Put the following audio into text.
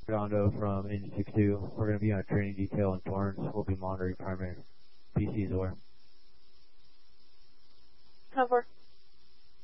Redondo from Engine 62. We're going to be on a training detail in Torrance. We'll be monitoring primary PCs or. Cover.